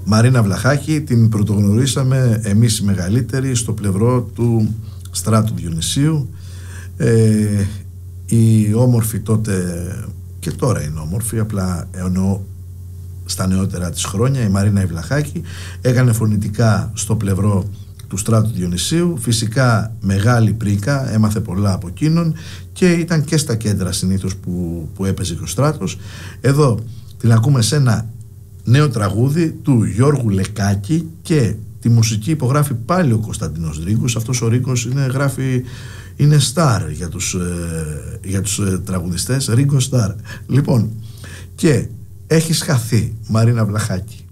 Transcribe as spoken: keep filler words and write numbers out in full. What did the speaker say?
Μαρίνα Βλαχάκη την πρωτογνωρίσαμε εμείς οι μεγαλύτεροι στο πλευρό του Στράτου Διονυσίου. ε, η όμορφη τότε, και τώρα είναι όμορφη, απλά εννοώ στα νεότερα της χρόνια, η Μαρίνα Βλαχάκη έκανε φωνητικά στο πλευρό του Στράτου Διονυσίου, φυσικά μεγάλη πρίκα, έμαθε πολλά από εκείνον και ήταν και στα κέντρα συνήθως που, που έπαιζε και ο Στράτος. Εδώ την ακούμε σε ένα νέο τραγούδι του Γιώργου Λεκάκη και τη μουσική υπογράφει πάλι ο Κωνσταντίνος Ρίγκος. Αυτός ο Ρίγκος είναι, γράφει, είναι στάρ για τους, ε, για τους ε, τραγουδιστές, Ρίγκο στάρ. Λοιπόν, και έχεις χαθεί, Μαρίνα Βλαχάκη.